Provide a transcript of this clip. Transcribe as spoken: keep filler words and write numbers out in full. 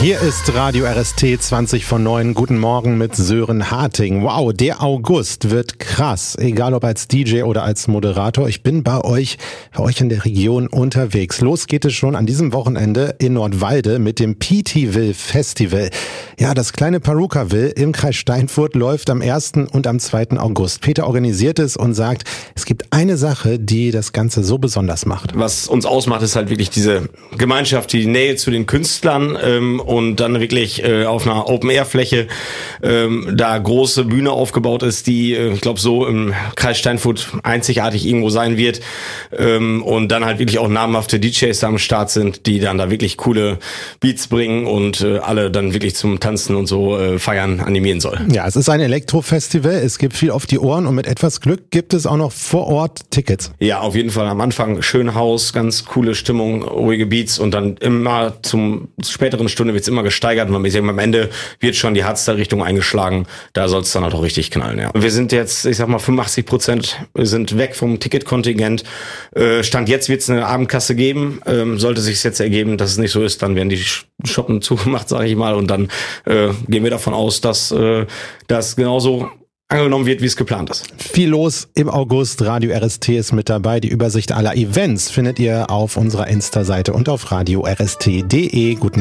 Hier ist Radio R S T zwanzig von neun. Guten Morgen mit Sören Harting. Wow, der August wird krass. Egal ob als D J oder als Moderator. Ich bin bei euch, bei euch in der Region unterwegs. Los geht es schon an diesem Wochenende in Nordwalde mit dem Petieville Festival. Ja, das kleine Perukaville im Kreis Steinfurt läuft am ersten und am zweiten August. Peter organisiert es und sagt, es gibt eine Sache, die das Ganze so besonders macht. Was uns ausmacht, ist halt wirklich diese Gemeinschaft, die Nähe zu den Künstlern ähm, und dann wirklich äh, auf einer Open-Air-Fläche ähm, da große Bühne aufgebaut ist, die, äh, ich glaube, so im Kreis Steinfurt einzigartig irgendwo sein wird ähm, und dann halt wirklich auch namhafte D Js da am Start sind, die dann da wirklich coole Beats bringen und äh, alle dann wirklich zum Tanzen und so äh, feiern animieren soll. Ja, es ist ein Elektro-Festival, es gibt viel auf die Ohren und mit etwas Glück gibt es auch noch vor Ort Tickets. Ja, auf jeden Fall am Anfang schön Haus, ganz coole Stimmung, ruhige Beats und dann immer zum späteren Stunde wird's immer gesteigert und am Ende wird schon die Hardstyle-Richtung eingeschlagen, da soll's dann halt auch richtig knallen, ja. Wir sind jetzt, ich sag mal, fünfundachtzig Prozent sind weg vom Ticketkontingent. Äh, Stand jetzt wird's eine Abendkasse geben, ähm, sollte sich's jetzt ergeben, dass es nicht so ist, dann werden die Shoppen zugemacht, sage ich mal, und dann äh, gehen wir davon aus, dass äh, das genauso angenommen wird, wie es geplant ist. Viel los im August. Radio R S T ist mit dabei. Die Übersicht aller Events findet ihr auf unserer Insta-Seite und auf radio r s t punkt d e. Guten